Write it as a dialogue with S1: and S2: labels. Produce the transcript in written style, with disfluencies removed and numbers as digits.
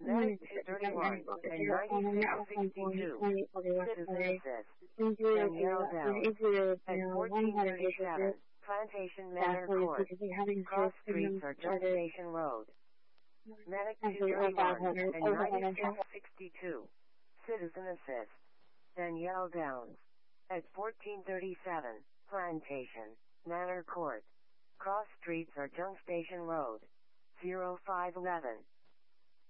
S1: Medic 231 and 9662. Citizen assist. Danielle Downs. At 1437, Plantation Manor Court. Cross streets are Jump Station Road. Medic 231 and 9662. Citizen assist. Danielle Downs. At 1437, Plantation Manor Court. Cross streets are Junk Station Road. 0511.